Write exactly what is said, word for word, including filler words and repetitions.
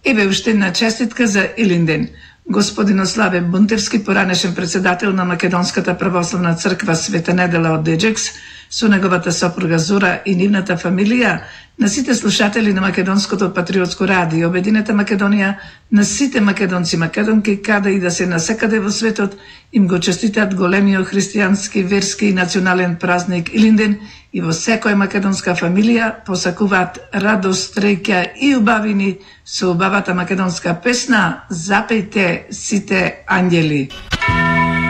Еве уште една честитка за Илинден. Господин Славе Бунтевски, поранешен председател на Македонската православна црква Света недела од Деџекс, со неговата сопруга Зора и нивната фамилија, на сите слушатели на Македонското патриотско радио, Обединета Македонија, на сите македонци македонки, каде и да се насекаде во светот, им го честитат големиот христијански, верски и национален празник Илинден и во секоја македонска фамилија посакуваат радост, среќа и убавини со убавата македонска песна "Запејте сите ангели".